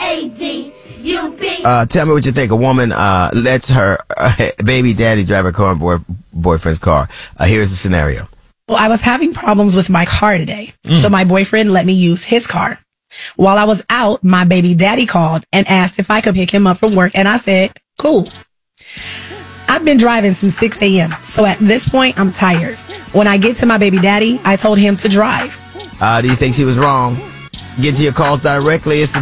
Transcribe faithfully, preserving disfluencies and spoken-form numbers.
A D U P. Uh, tell me what you think. A woman uh, lets her uh, baby daddy drive her current boy, boyfriend's car. Uh, here's the scenario. Well, I was having problems with my car today, mm. so my boyfriend let me use his car. While I was out, my baby daddy called and asked if I could pick him up from work, and I said, cool. I've been driving since six a.m., so at this point, I'm tired. When I get to my baby daddy, I told him to drive. Uh, do you think she was wrong? Get to your calls directly. It's the